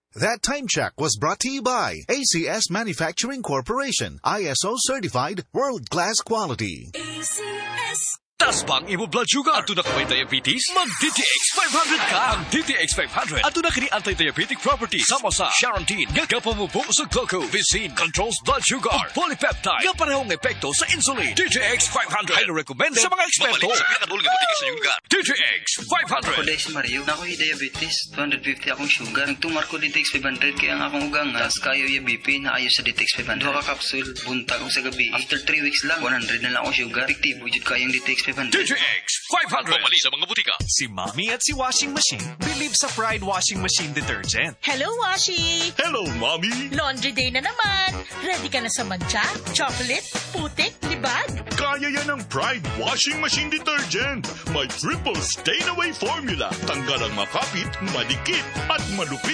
That time check was brought to you by ACS Manufacturing Corporation, ISO certified world-class quality. ACS. Tas bang imo blood sugar? Ato na ka may diabetes? Mag-DTX 500 ka! Ang DTX 500 ato na kini anti-diabetic properties sama sa Charantine, nga kapamubo sa glucose, Vicin controls blood sugar, ug polypeptide, nga parehong epekto sa insulin. DTX 500 highly recommended sa mga eksperto. DTX 500. Ako dahil si Mario, na ako'y diabetes, 250 akong sugar. Nagtumar ko DTX 500 kaya nga akong ugang as kayo yung BP na ayos sa DTX 500. Duha ka kapsul, buntag ko sa gabi. After 3 weeks lang, 100 na lang akong sugar. Efektibo jud kayong DTX 500. DTX 500. Pamali sa mga butika. Si Mommy at si Washing Machine believe sa Pride Washing Machine Detergent. Hello, Washi! Hello, Mommy! Laundry day na naman. Ready ka na sa mancha, chocolate, putik, libag? Kaya yan ang Pride Washing Machine Detergent. May triple stain-away formula. Tanggal ang makapit, madikit, at malupit